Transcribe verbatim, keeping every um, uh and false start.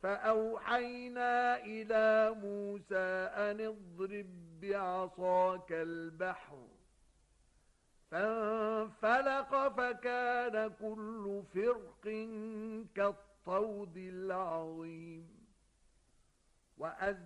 فأوحينا إلى موسى أن اضرب بعصاك البحر فانفلق فكان كل فرق كالطود العظيم. وأذ